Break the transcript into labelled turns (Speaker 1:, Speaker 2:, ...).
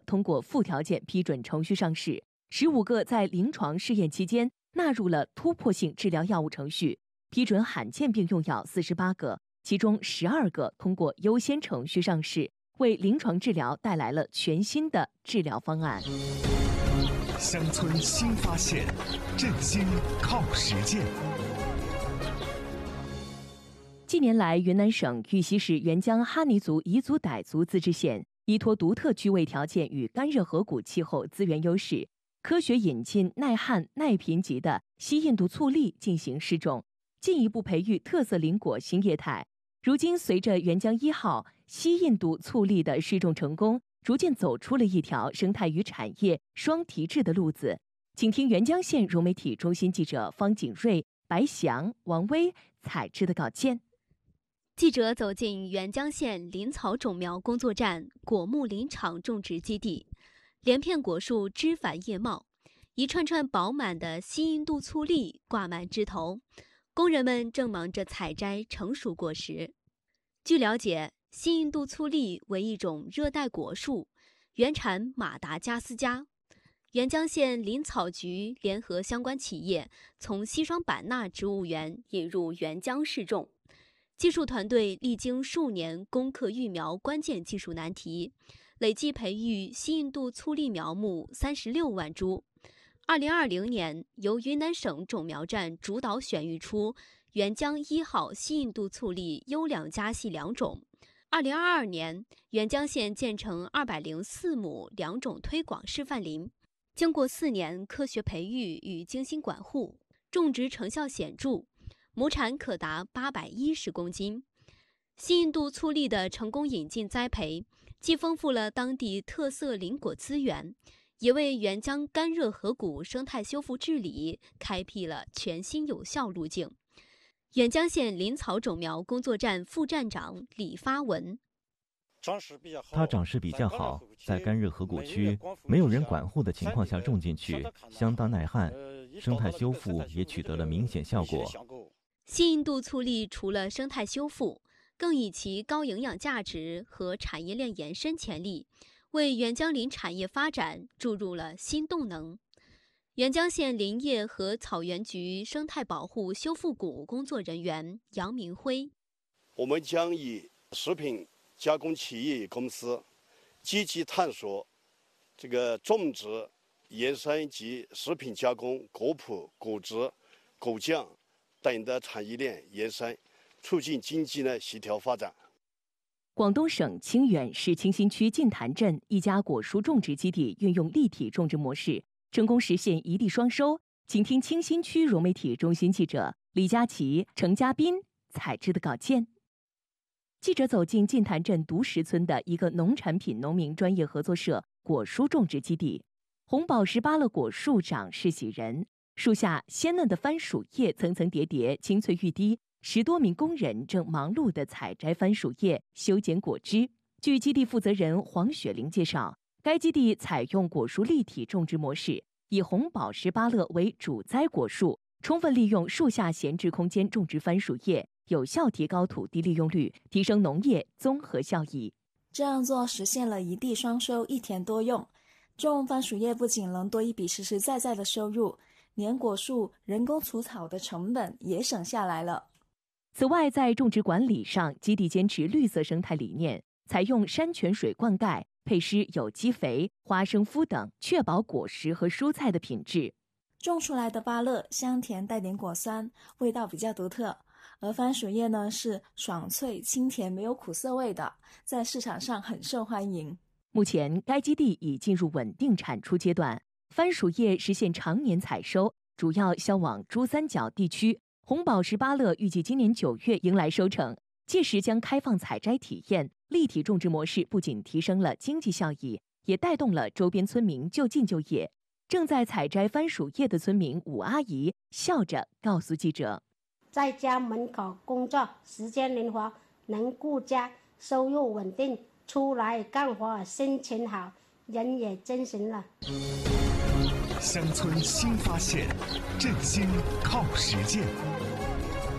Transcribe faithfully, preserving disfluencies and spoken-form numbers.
Speaker 1: 通过附条件批准程序上市，十五个在临床试验期间纳入了突破性治疗药物程序，批准罕见病用药四十八个，其中十二个通过优先程序上市，为临床治疗带来了全新的治疗方案。
Speaker 2: 乡村新发现，振兴靠实践。
Speaker 1: 近年来，云南省玉溪市沅江哈尼族彝族傣族自治县依托独特居位条件与干热河谷气候资源优势，科学引进耐旱耐贫瘠的西印度醋栗进行试种，进一步培育特色林果新业态。如今，随着沅江一号西印度醋栗的试种成功，逐渐走出了一条生态与产业双提质的路子。请听沅江县融媒体中心记者方景瑞、白翔、王威采制的稿件。
Speaker 3: 记者走进沅江县林草种苗工作站果木林场种植基地，连片果树枝繁叶茂，一串串饱满的西印度醋栗挂满枝头，工人们正忙着采摘成熟果实。据了解，西印度醋栗为一种热带果树，原产马达加斯加。沅江县林草局联合相关企业，从西双版纳植物园引入沅江试种。技术团队历经数年攻克育苗关键技术难题，累计培育西印度醋栗苗木三十六万株。二零二零年，由云南省种苗站主导选育出沅江一号西印度醋栗优良家系良种。二零二二年，沅江县建成二百零四亩良种推广示范林，经过四年科学培育与精心管护，种植成效显著。亩产可达八百一十公斤。西印度醋栗的成功引进栽培，既丰富了当地特色林果资源，也为沅江干热河谷生态修复治理开辟了全新有效路径。沅江县林草种苗工作站副站长李发文：
Speaker 4: 它长势比较好，在干热河谷区没有人管护的情况下种进去，相当耐旱，生态修复也取得了明显效果。
Speaker 3: 西印度醋栗除了生态修复，更以其高营养价值和产业链延伸潜力，为沅江林产业发展注入了新动能。沅江县林业和草原局生态保护修复股工作人员杨明辉：
Speaker 5: 我们将以食品加工企业公司积极探索这个种植、延伸及食品加工、果脯、果汁、果酱等的产业链延伸，促进经济的协调发展。
Speaker 1: 广东省清远市清新区晋潭镇一家果蔬种植基地运用立体种植模式，成功实现一地双收。请听清新区融媒体中心记者李佳琪、程嘉宾采制的稿件。记者走进晋潭镇独石村的一个农产品农民专业合作社果蔬种植基地，红宝石芭乐果树长势喜人，树下鲜嫩的番薯叶层层叠叠，青翠欲滴。十多名工人正忙碌地采摘番薯叶、修剪果汁。据基地负责人黄雪玲介绍，该基地采用果蔬立体种植模式，以红宝石芭乐为主栽果树，充分利用树下闲置空间种植番薯叶，有效提高土地利用率，提升农业综合效益。
Speaker 6: 这样做实现了一地双收、一田多用。种番薯叶不仅能多一笔实实在在的收入，连果树人工除草的成本也省下来了。
Speaker 1: 此外，在种植管理上，基地坚持绿色生态理念，采用山泉水灌溉，配施有机肥、花生麸等，确保果实和蔬菜的品质。
Speaker 6: 种出来的芭乐香甜带点果酸，味道比较独特，而番薯叶呢是爽脆清甜，没有苦涩味的，在市场上很受欢迎。
Speaker 1: 目前，该基地已进入稳定产出阶段，番薯叶实现常年采收，主要销往珠三角地区。红宝石芭乐预计今年九月迎来收成，届时将开放采摘体验。立体种植模式不仅提升了经济效益，也带动了周边村民就近就业。正在采摘番薯叶的村民武阿姨笑着告诉记者：“
Speaker 7: 在家门口工作，时间灵活，能顾家，收入稳定，出来干活心情好，人也真行了。”
Speaker 2: 乡村新发现，振兴靠实践。